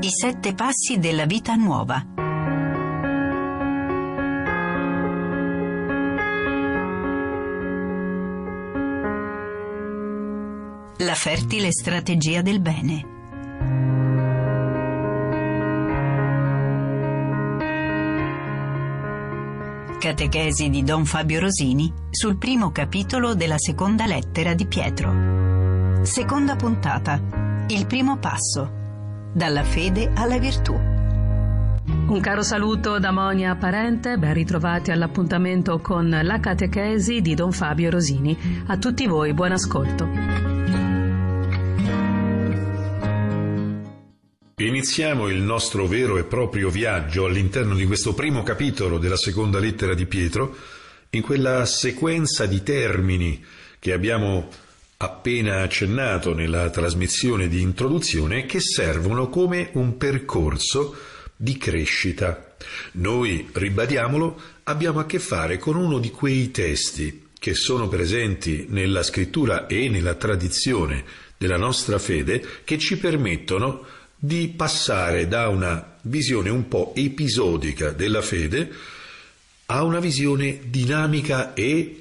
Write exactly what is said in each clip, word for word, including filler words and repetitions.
I sette passi della vita nuova. La fertile strategia del bene. Catechesi di Don Fabio Rosini sul primo capitolo della seconda lettera di Pietro. Seconda puntata. Il primo passo. Dalla fede alla virtù. Un caro saluto da Monia Parente, ben ritrovati all'appuntamento con la Catechesi di Don Fabio Rosini. A tutti voi, buon ascolto. Iniziamo il nostro vero e proprio viaggio all'interno di questo primo capitolo della seconda lettera di Pietro, in quella sequenza di termini che abbiamo appena accennato nella trasmissione di introduzione, che servono come un percorso di crescita. Noi, ribadiamolo, abbiamo a che fare con uno di quei testi che sono presenti nella scrittura e nella tradizione della nostra fede, che ci permettono di passare da una visione un po' episodica della fede a una visione dinamica e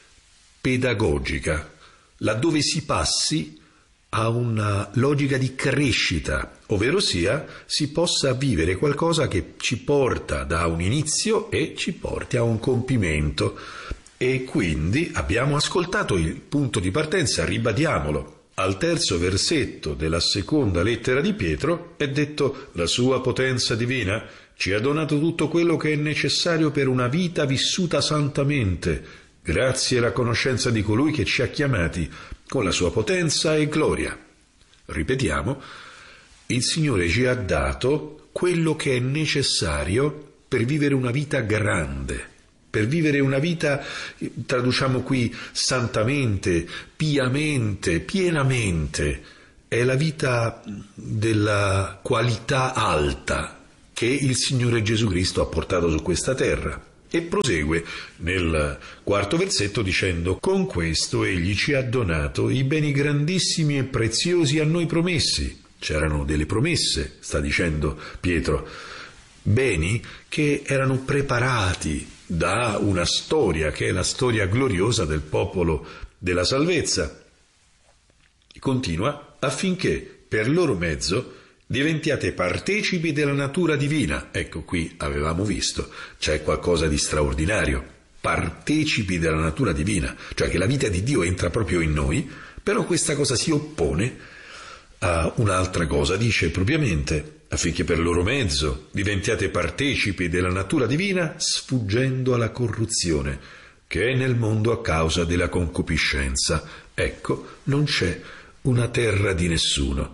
pedagogica, laddove si passi a una logica di crescita, ovvero sia si possa vivere qualcosa che ci porta da un inizio e ci porti a un compimento. E quindi abbiamo ascoltato il punto di partenza, ribadiamolo. Al terzo versetto della seconda lettera di Pietro è detto: la sua potenza divina ci ha donato tutto quello che è necessario per una vita vissuta santamente, grazie alla conoscenza di colui che ci ha chiamati con la sua potenza e gloria. Ripetiamo, il Signore ci ha dato quello che è necessario per vivere una vita grande, per vivere una vita, traduciamo qui, santamente, piamente, pienamente. È la vita della qualità alta che il Signore Gesù Cristo ha portato su questa terra. E prosegue nel quarto versetto dicendo: con questo egli ci ha donato i beni grandissimi e preziosi a noi promessi. C'erano delle promesse, sta dicendo Pietro, beni che erano preparati da una storia che è la storia gloriosa del popolo della salvezza. Continua: affinché per loro mezzo diventiate partecipi della natura divina. Ecco, qui avevamo visto, c'è qualcosa di straordinario. Partecipi della natura divina, cioè che la vita di Dio entra proprio in noi, però questa cosa si oppone a un'altra cosa, dice propriamente: affinché per loro mezzo diventiate partecipi della natura divina, sfuggendo alla corruzione che è nel mondo a causa della concupiscenza. Ecco, non c'è una terra di nessuno.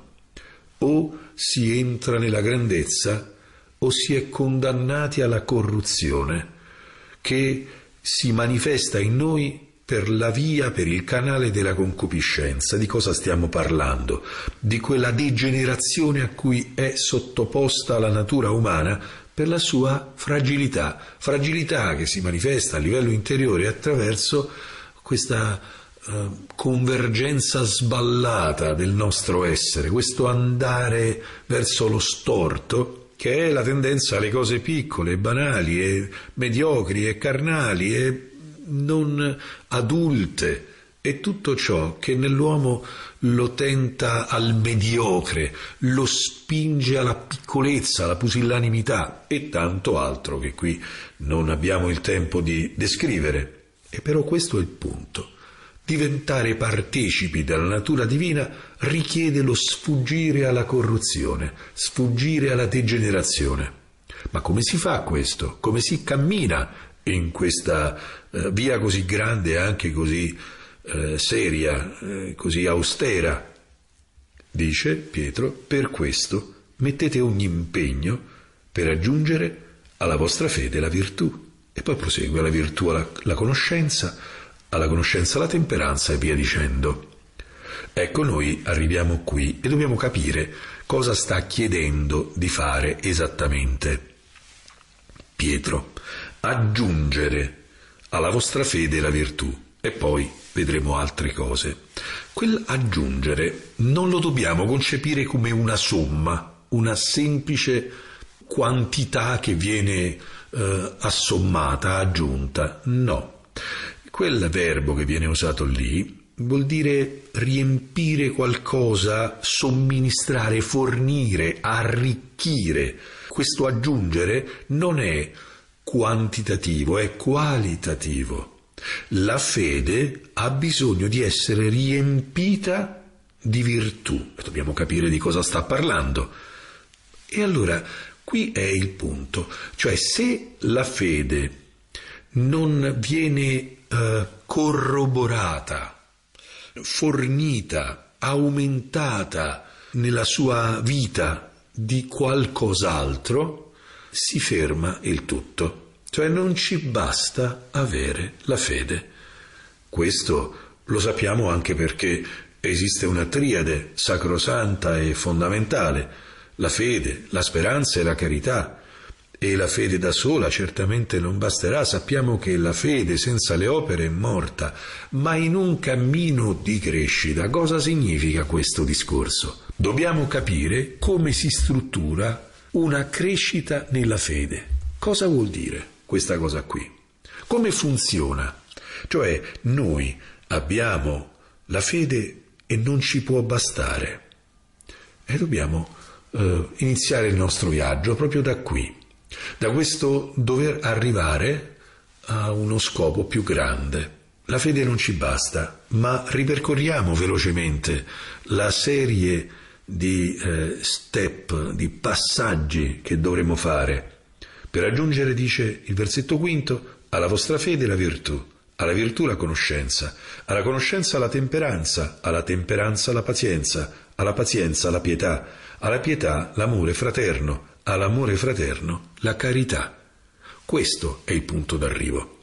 O si entra nella grandezza o si è condannati alla corruzione, che si manifesta in noi per la via, per il canale della concupiscenza. Di cosa stiamo parlando? Di quella degenerazione a cui è sottoposta la natura umana per la sua fragilità, fragilità che si manifesta a livello interiore attraverso questa uh, convergenza sballata del nostro essere, questo andare verso lo storto, che è la tendenza alle cose piccole, banali e mediocri e carnali e non adulte, e tutto ciò che nell'uomo lo tenta al mediocre, lo spinge alla piccolezza, alla pusillanimità e tanto altro che qui non abbiamo il tempo di descrivere. E però questo è il punto. Diventare partecipi della natura divina richiede lo sfuggire alla corruzione, sfuggire alla degenerazione. Ma come si fa questo? Come si cammina in questa eh, via così grande e anche così eh, seria, eh, così austera? Dice Pietro: per questo mettete ogni impegno per aggiungere alla vostra fede la virtù. E poi prosegue: alla virtù la, la conoscenza, alla conoscenza la temperanza e via dicendo. Ecco, noi arriviamo qui e dobbiamo capire cosa sta chiedendo di fare esattamente Pietro: aggiungere alla vostra fede la virtù, e poi vedremo altre cose. Quel aggiungere non lo dobbiamo concepire come una somma, una semplice quantità che viene eh, assommata, aggiunta. No, quel verbo che viene usato lì vuol dire riempire qualcosa, somministrare, fornire, arricchire. Questo aggiungere non è quantitativo, è qualitativo. La fede ha bisogno di essere riempita di virtù. Dobbiamo capire di cosa sta parlando. E allora, qui è il punto. Cioè, se la fede non viene eh, corroborata, fornita, aumentata nella sua vita di qualcos'altro, si ferma il tutto. Cioè non ci basta avere la fede. Questo lo sappiamo anche perché esiste una triade sacrosanta e fondamentale: la fede, la speranza e la carità. E la fede da sola certamente non basterà. Sappiamo che la fede senza le opere è morta, ma in un cammino di crescita. Cosa significa questo discorso? Dobbiamo capire come si struttura una crescita nella fede. Cosa vuol dire questa cosa qui? Come funziona? Cioè, noi abbiamo la fede e non ci può bastare. E dobbiamo eh, iniziare il nostro viaggio proprio da qui. Da questo dover arrivare a uno scopo più grande. La fede non ci basta, ma ripercorriamo velocemente la serie di eh, step, di passaggi che dovremo fare per raggiungere, dice il versetto quinto, alla vostra fede la virtù, alla virtù la conoscenza, alla conoscenza la temperanza, alla temperanza la pazienza, alla pazienza la pietà, alla pietà l'amore fraterno, all'amore fraterno la carità. Questo è il punto d'arrivo.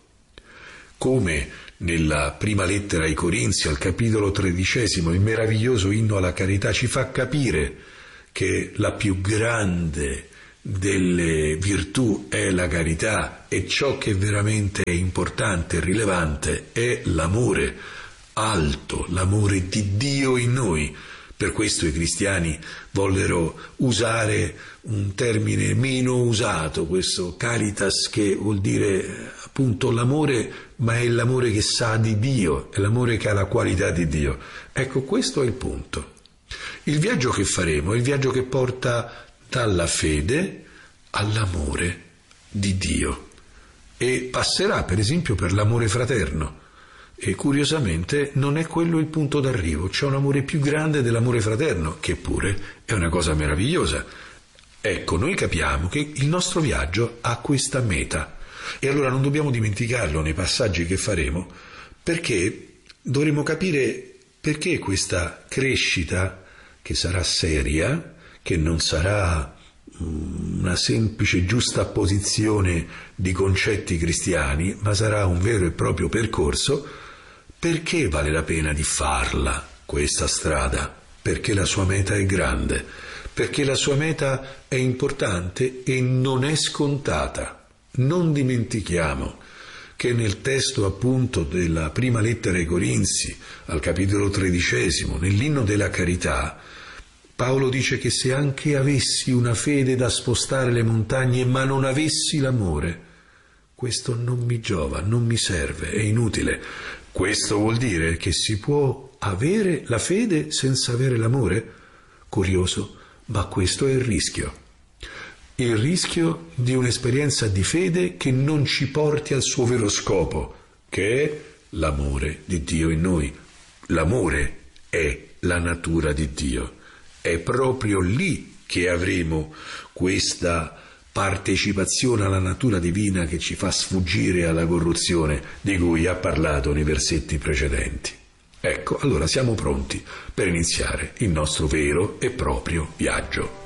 Come nella prima lettera ai Corinzi, al capitolo tredicesimo, il meraviglioso inno alla carità ci fa capire che la più grande delle virtù è la carità e ciò che veramente è importante e rilevante è l'amore alto, l'amore di Dio in noi. Per questo i cristiani vollero usare un termine meno usato, questo caritas, che vuol dire appunto l'amore, ma è l'amore che sa di Dio, è l'amore che ha la qualità di Dio. Ecco, questo è il punto. Il viaggio che faremo è il viaggio che porta dalla fede all'amore di Dio e passerà per esempio per l'amore fraterno. E curiosamente non è quello il punto d'arrivo, c'è un amore più grande dell'amore fraterno, che pure è una cosa meravigliosa. Ecco, noi capiamo che il nostro viaggio ha questa meta e allora non dobbiamo dimenticarlo nei passaggi che faremo, perché dovremo capire perché questa crescita, che sarà seria, che non sarà una semplice giustapposizione di concetti cristiani, ma sarà un vero e proprio percorso. Perché vale la pena di farla, questa strada? Perché la sua meta è grande, perché la sua meta è importante e non è scontata. Non dimentichiamo che nel testo appunto della prima lettera ai Corinzi, al capitolo tredicesimo, nell'inno della carità, Paolo dice che se anche avessi una fede da spostare le montagne, ma non avessi l'amore, questo non mi giova, non mi serve, è inutile. Questo vuol dire che si può avere la fede senza avere l'amore? Curioso, ma questo è il rischio. Il rischio di un'esperienza di fede che non ci porti al suo vero scopo, che è l'amore di Dio in noi. L'amore è la natura di Dio. È proprio lì che avremo questa partecipazione alla natura divina che ci fa sfuggire alla corruzione di cui ha parlato nei versetti precedenti. Ecco, allora siamo pronti per iniziare il nostro vero e proprio viaggio.